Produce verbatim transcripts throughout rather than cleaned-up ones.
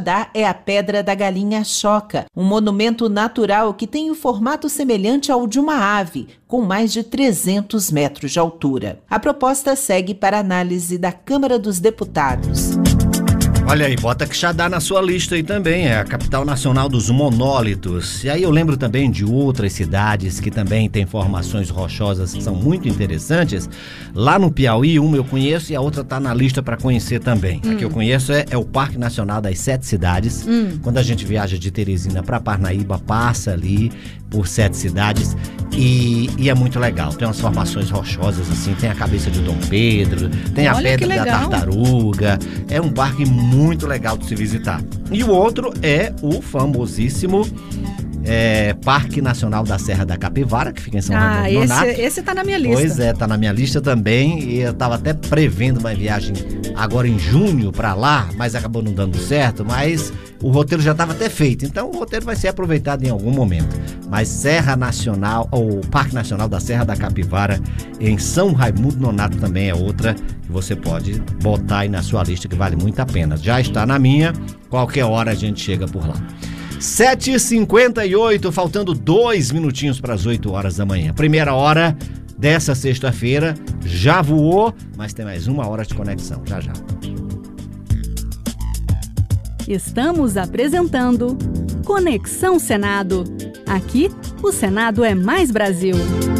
Canadá é a Pedra da Galinha Choca, um monumento natural que tem o formato semelhante ao de uma ave, com mais de trezentos metros de altura. A proposta segue para análise da Câmara dos Deputados. Olha aí, bota Quixadá na sua lista aí também, é a capital nacional dos monólitos. E aí eu lembro também de outras cidades que também têm formações rochosas que são muito interessantes. Lá no Piauí, uma eu conheço e a outra tá na lista para conhecer também. Hum. A que eu conheço é, é o Parque Nacional das Sete Cidades. Hum. Quando a gente viaja de Teresina para Parnaíba, passa ali por sete cidades e, e é muito legal. Tem umas formações rochosas assim, tem a cabeça de Dom Pedro, tem a Olha, Pedra da Tartaruga. É um parque muito legal de se visitar. E o outro é o famosíssimo é, Parque Nacional da Serra da Capivara, que fica em São ah, Raimundo Nonato. Esse, esse tá na minha lista. Pois é, tá na minha lista também. E eu tava até prevendo uma viagem agora em junho pra lá, mas acabou não dando certo. Mas o roteiro já estava até feito, então o roteiro vai ser aproveitado em algum momento. Mas Serra Nacional, ou Parque Nacional da Serra da Capivara, em São Raimundo Nonato também é outra que você pode botar aí na sua lista, que vale muito a pena. Já está na minha, qualquer hora a gente chega por lá. sete e cinquenta e oito, faltando dois minutinhos para as oito horas da manhã. Primeira hora dessa sexta-feira, já voou, mas tem mais uma hora de conexão, já já. Estamos apresentando Conexão Senado. Aqui, o Senado é mais Brasil.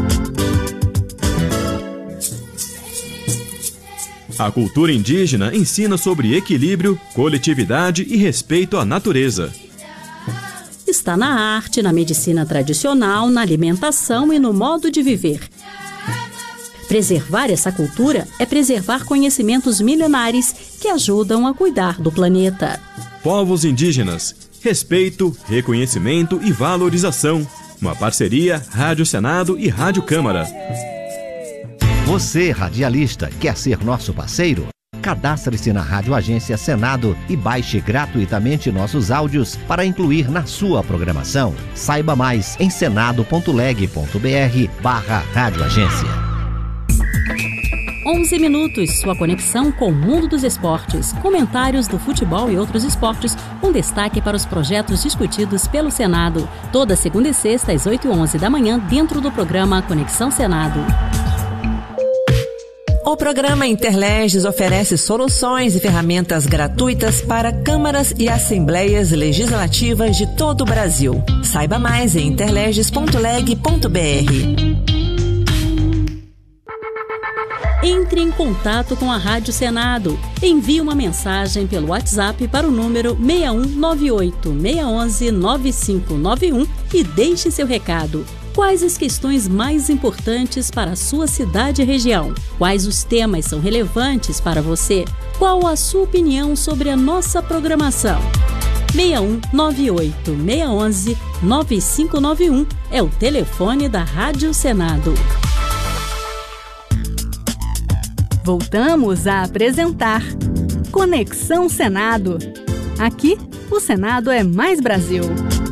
A cultura indígena ensina sobre equilíbrio, coletividade e respeito à natureza. Está na arte, na medicina tradicional, na alimentação e no modo de viver. Preservar essa cultura é preservar conhecimentos milenares que ajudam a cuidar do planeta. Povos indígenas, respeito, reconhecimento e valorização. Uma parceria Rádio Senado e Rádio Câmara. Você, radialista, quer ser nosso parceiro? Cadastre-se na Rádio Agência Senado e baixe gratuitamente nossos áudios para incluir na sua programação. Saiba mais em senado.leg.br barra Rádio Agência. onze minutos, sua conexão com o mundo dos esportes, comentários do futebol e outros esportes, com destaque para os projetos discutidos pelo Senado. Toda segunda e sexta, às oito e onze da manhã, dentro do programa Conexão Senado. O programa Interleges oferece soluções e ferramentas gratuitas para câmaras e assembleias legislativas de todo o Brasil. Saiba mais em interleges ponto leg ponto br. Entre em contato com a Rádio Senado. Envie uma mensagem pelo WhatsApp para o número seis um nove oito, seis um um, nove cinco nove um e deixe seu recado. Quais as questões mais importantes para a sua cidade e região? Quais os temas são relevantes para você? Qual a sua opinião sobre a nossa programação? seis um nove oito, seis um um, nove cinco nove um é o telefone da Rádio Senado. Voltamos a apresentar Conexão Senado. Aqui, o Senado é mais Brasil.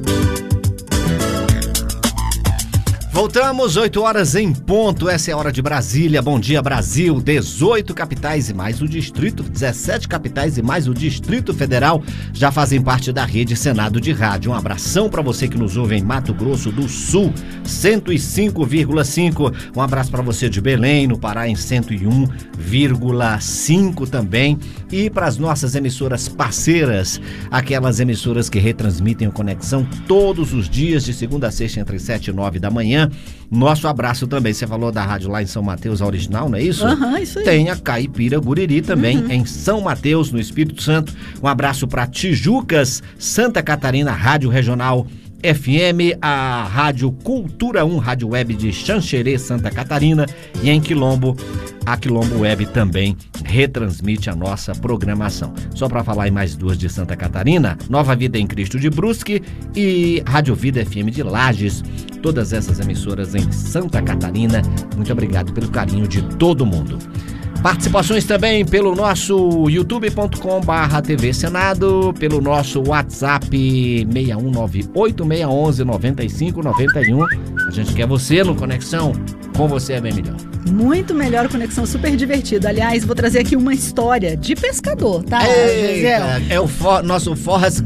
Voltamos, oito horas em ponto, essa é a hora de Brasília. Bom dia, Brasil. dezoito capitais e mais o Distrito, dezessete capitais e mais o Distrito Federal já fazem parte da rede Senado de Rádio. Um abração para você que nos ouve em Mato Grosso do Sul, cento e cinco vírgula cinco. Um abraço para você de Belém, no Pará, em cento e um vírgula cinco também. E para as nossas emissoras parceiras, aquelas emissoras que retransmitem o Conexão todos os dias, de segunda a sexta, entre sete e nove da manhã. Nosso abraço também. Você falou da rádio lá em São Mateus, a original, não é isso? Aham, uhum, isso aí. Tem a Caipira Guriri também, uhum. em São Mateus, no Espírito Santo. Um abraço para Tijucas, Santa Catarina, Rádio Regional F M, a Rádio Cultura um, Rádio Web de Xanxerê, Santa Catarina, e em Quilombo, a Quilombo Web também retransmite a nossa programação. Só para falar em mais duas de Santa Catarina, Nova Vida em Cristo de Brusque e Rádio Vida F M de Lages, todas essas emissoras em Santa Catarina. Muito obrigado pelo carinho de todo mundo. Participações também pelo nosso youtube ponto com barra T V Senado, pelo nosso WhatsApp seis um nove oito, seis um um, nove cinco nove um. A gente quer você no Conexão, com você é bem melhor. Muito melhor, Conexão, super divertida. Aliás, vou trazer aqui uma história de pescador, tá? Eita, é o for, nosso Forrest